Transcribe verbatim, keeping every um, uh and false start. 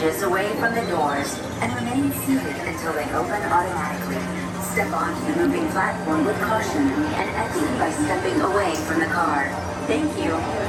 inches away from the doors and remain seated until they open automatically. Step onto the moving platform with caution and exit by stepping away from the car. Thank you.